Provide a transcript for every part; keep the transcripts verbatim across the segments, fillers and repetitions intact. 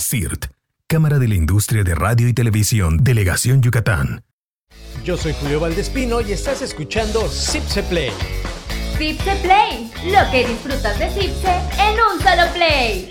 C I R T, Cámara de la Industria de Radio y Televisión, Delegación Yucatán. Yo soy Julio Valdespino y estás escuchando Zipse Play. Zipse Play, lo que disfrutas de Zipse en un solo play.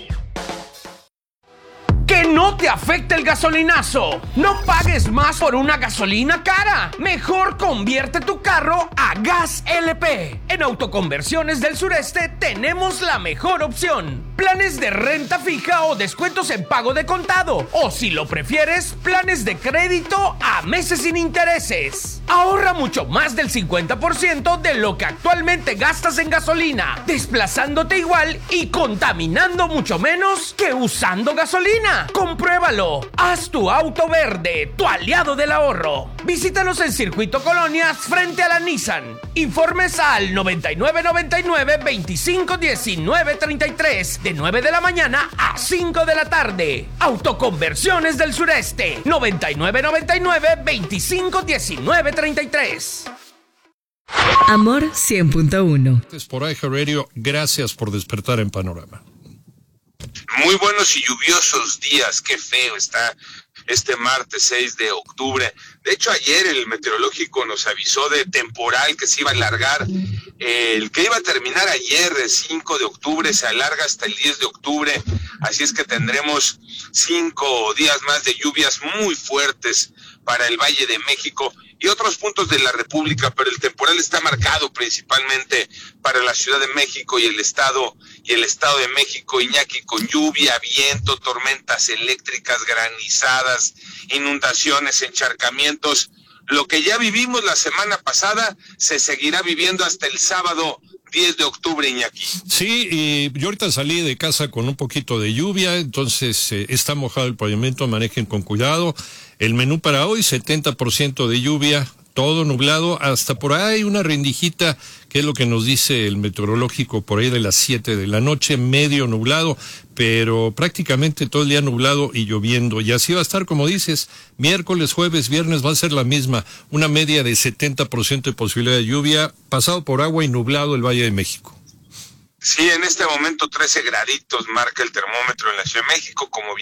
¡Que no te afecte el gasolinazo! ¡No pagues más por una gasolina cara! Mejor convierte tu carro a Gas L P. En Autoconversiones del Sureste tenemos la mejor opción. Planes de renta fija o descuentos en pago de contado. O si lo prefieres, planes de crédito a meses sin intereses. Ahorra mucho más del cincuenta por ciento de lo que actualmente gastas en gasolina, desplazándote igual y contaminando mucho menos que usando gasolina. ¡Compruébalo! Haz tu auto verde, tu aliado del ahorro. Visítanos en Circuito Colonias frente a la Nissan. Informes al noventa y nueve noventa y nueve veinticinco diecinueve treinta y tres de nueve de la mañana a cinco de la tarde. Autoconversiones del Sureste noventa y nueve noventa y nueve veinticinco diecinueve treinta y tres. Amor cien punto uno. Por I H A Radio, gracias por despertar en Panorama. Muy buenos y lluviosos días, qué feo está este martes seis de octubre. De hecho, ayer el meteorológico nos avisó de temporal que se iba a alargar. El que iba a terminar ayer, de cinco de octubre, se alarga hasta el diez de octubre. Así es que tendremos cinco días más de lluvias muy fuertes para el Valle de México y otros puntos de la República, pero el temporal está marcado principalmente para la Ciudad de México y el Estado y el Estado de México, Iñaki, con lluvia, viento, tormentas eléctricas, granizadas, inundaciones, encharcamientos. Lo que ya vivimos la semana pasada se seguirá viviendo hasta el sábado diez de octubre, Iñaki. Sí, y yo ahorita salí de casa con un poquito de lluvia, entonces eh, está mojado el pavimento, manejen con cuidado. El menú para hoy, setenta por ciento de lluvia, todo nublado, hasta por ahí una rendijita, que es lo que nos dice el meteorológico, por ahí de las siete de la noche, medio nublado, pero prácticamente todo el día nublado y lloviendo. Y así va a estar, como dices, miércoles, jueves, viernes va a ser la misma, una media de setenta por ciento de posibilidad de lluvia, pasado por agua y nublado el Valle de México. Sí, en este momento trece graditos marca el termómetro en la Ciudad de México, como